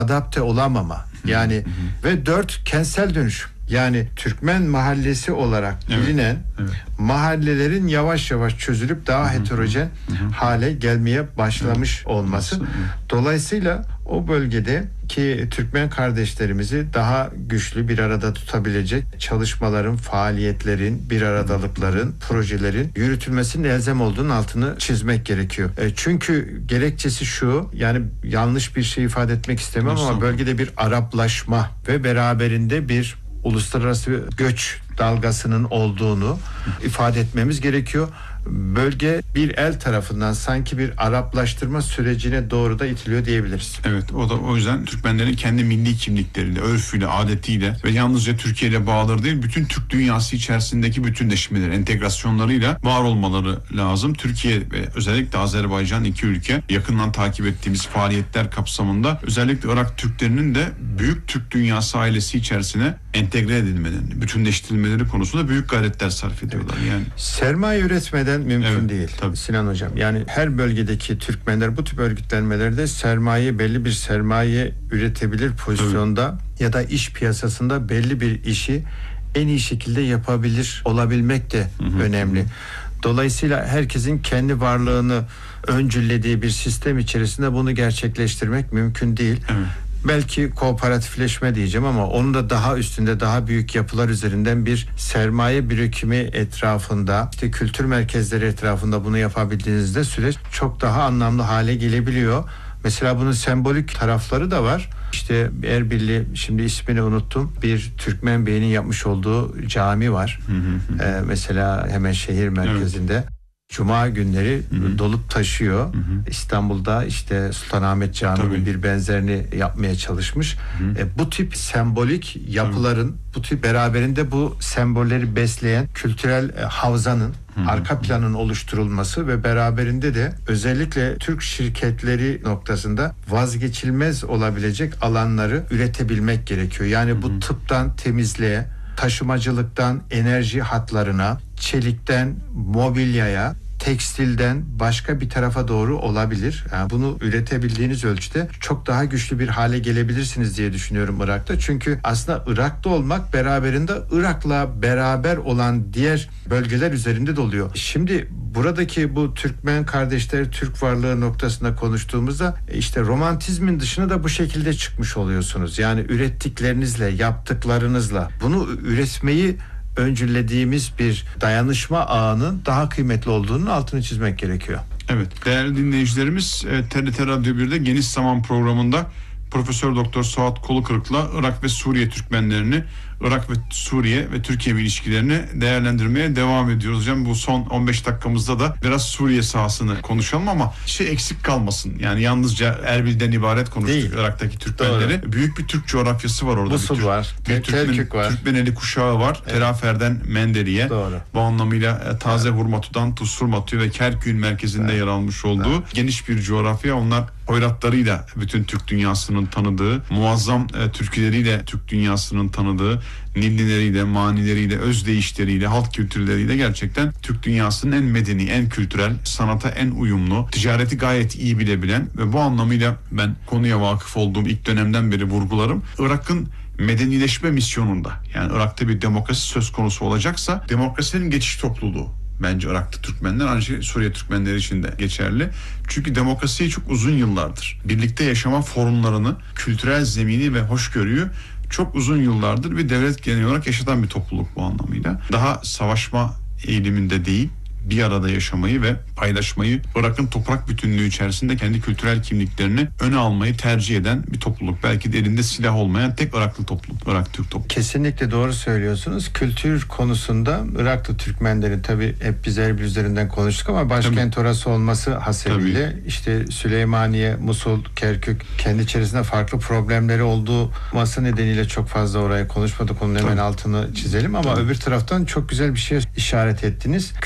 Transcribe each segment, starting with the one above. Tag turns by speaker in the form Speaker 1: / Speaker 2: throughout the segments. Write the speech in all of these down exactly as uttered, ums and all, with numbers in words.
Speaker 1: adapte olamama. Yani hı hı. Ve dört kentsel dönüşüm. Yani Türkmen mahallesi olarak evet, bilinen evet. mahallelerin yavaş yavaş çözülüp daha hı hı. heterojen hı hı. hale gelmeye başlamış evet. olması. Evet. Dolayısıyla o bölgedeki Türkmen kardeşlerimizi daha güçlü bir arada tutabilecek çalışmaların, faaliyetlerin, bir aradalıkların, projelerin yürütülmesinin elzem olduğunun altını çizmek gerekiyor. E çünkü gerekçesi şu, yani yanlış bir şey ifade etmek istemem Nasıl? ama bölgede bir Araplaşma ve beraberinde bir uluslararası göç dalgasının olduğunu ifade etmemiz gerekiyor. Bölge bir el tarafından sanki bir Araplaştırma sürecine doğru da itiliyor diyebiliriz.
Speaker 2: Evet, o da o yüzden Türkmenlerin kendi milli kimlikleriyle, örfüyle, adetiyle ve yalnızca Türkiye ile bağları değil, bütün Türk dünyası içerisindeki bütünleşmeleri, entegrasyonlarıyla var olmaları lazım. Türkiye ve özellikle Azerbaycan iki ülke yakından takip ettiğimiz faaliyetler kapsamında özellikle Irak Türklerinin de büyük Türk dünyası ailesi içerisine entegre edilmelerini, bütünleştirilmeleri konusunda büyük gayretler sarf ediyorlar. Evet. Yani
Speaker 1: sermaye üretmeden mümkün evet, değil. Tabii. Sinan Hocam. Yani her bölgedeki Türkmenler bu tip örgütlenmelerde sermaye, belli bir sermaye üretebilir pozisyonda tabii. ya da iş piyasasında belli bir işi en iyi şekilde yapabilir olabilmek de hı hı. önemli. Dolayısıyla herkesin kendi varlığını öncüllediği bir sistem içerisinde bunu gerçekleştirmek mümkün değil. Evet. Belki kooperatifleşme diyeceğim ama onun da daha üstünde, daha büyük yapılar üzerinden bir sermaye birikimi etrafında, işte kültür merkezleri etrafında bunu yapabildiğinizde süreç çok daha anlamlı hale gelebiliyor. Mesela bunun sembolik tarafları da var. İşte Erbil'li, şimdi ismini unuttum, bir Türkmen Bey'in yapmış olduğu cami var. Hı hı hı. Ee, mesela hemen şehir merkezinde. Evet. Cuma günleri hı hı. dolup taşıyor. Hı hı. İstanbul'da işte Sultanahmet Camii'nin bir benzerini yapmaya çalışmış. Hı hı. E, bu tip sembolik yapıların, Tabii. bu tip beraberinde bu sembolleri besleyen kültürel e, havzanın, hı hı. arka planın oluşturulması ve beraberinde de özellikle Türk şirketleri noktasında vazgeçilmez olabilecek alanları üretebilmek gerekiyor. Yani hı hı. bu tıptan temizliğe, taşımacılıktan enerji hatlarına, çelikten mobilyaya, tekstilden başka bir tarafa doğru olabilir. Yani bunu üretebildiğiniz ölçüde çok daha güçlü bir hale gelebilirsiniz diye düşünüyorum Irak'ta. Çünkü aslında Irak'ta olmak beraberinde Irak'la beraber olan diğer bölgeler üzerinde de oluyor. Şimdi buradaki bu Türkmen kardeşler, Türk varlığı noktasında konuştuğumuzda işte romantizmin dışına da bu şekilde çıkmış oluyorsunuz. Yani ürettiklerinizle, yaptıklarınızla bunu üretmeyi öncüllediğimiz bir dayanışma ağının daha kıymetli olduğunun altını çizmek gerekiyor.
Speaker 2: Evet, değerli dinleyicilerimiz, T R T Radyo bir'de Geniş Zaman programında Profesör Doktor Suat Kolukırık'la Irak ve Suriye Türkmenlerini, Irak ve Suriye ve Türkiye ilişkilerini değerlendirmeye devam ediyoruz. Hocam bu son on beş dakikamızda da biraz Suriye sahasını konuşalım ama şey eksik kalmasın. Yani yalnızca Erbil'den ibaret konuştuk Değil. Irak'taki Türkmenleri. Doğru. Büyük bir Türk coğrafyası var orada.
Speaker 1: Musul
Speaker 2: bir
Speaker 1: var.
Speaker 2: Bir Türkmen, var. Türkmeneli kuşağı var. Evet. Terafer'den Menderi'ye. Doğru. Bu anlamıyla Taze evet. Hurmatu'dan Tusurmatu ve Kerkük'ün merkezinde evet. yer almış olduğu evet. geniş bir coğrafya. Onlar hoyratlarıyla bütün Türk dünyasının tanıdığı, muazzam e, türküleriyle Türk dünyasının tanıdığı, nillileriyle, manileriyle, özdeyişleriyle, halk kültürleriyle gerçekten Türk dünyasının en medeni, en kültürel, sanata en uyumlu, ticareti gayet iyi bilebilen ve bu anlamıyla ben konuya vakıf olduğum ilk dönemden beri vurgularım. Irak'ın medenileşme misyonunda, yani Irak'ta bir demokrasi söz konusu olacaksa demokrasinin geçiş topluluğu. Bence Irak'ta Türkmenler, ancak Suriye Türkmenleri için de geçerli. Çünkü demokrasiyi çok uzun yıllardır, birlikte yaşama formlarını, kültürel zemini ve hoşgörüyü çok uzun yıllardır bir devlet geleneği olarak yaşatan bir topluluk bu anlamıyla. Daha savaşma eğiliminde değil, bir arada yaşamayı ve paylaşmayı, Irak'ın toprak bütünlüğü içerisinde kendi kültürel kimliklerini öne almayı tercih eden bir topluluk. Belki de elinde silah olmayan tek Iraklı topluluk, Irak Türk topluluğu.
Speaker 1: Kesinlikle doğru söylüyorsunuz. Kültür konusunda Iraklı Türkmenleri, tabii hep biz Erbil üzerinden konuştuk ama başkent tabii. orası olması hasebiyle tabii. işte Süleymaniye, Musul, Kerkük kendi içerisinde farklı problemleri olduğu masa nedeniyle çok fazla oraya konuşmadık. Onun hemen tabii. altını çizelim ama tabii. öbür taraftan çok güzel bir şey işaret ettiniz. Kültür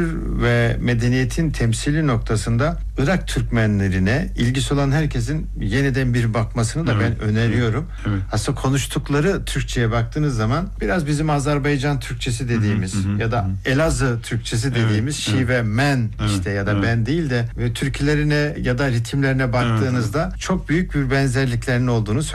Speaker 1: kültür ve medeniyetin temsili noktasında Irak Türkmenlerine ilgisi olan herkesin yeniden bir bakmasını da evet, ben öneriyorum. Evet, evet. Aslında konuştukları Türkçe'ye baktığınız zaman biraz bizim Azerbaycan Türkçesi dediğimiz hı hı, hı, ya da Elazığ Türkçesi dediğimiz evet, şive, evet, men evet, işte ya da evet, ben değil de ve türkülerine ya da ritimlerine baktığınızda evet, çok büyük bir benzerliklerinin olduğunu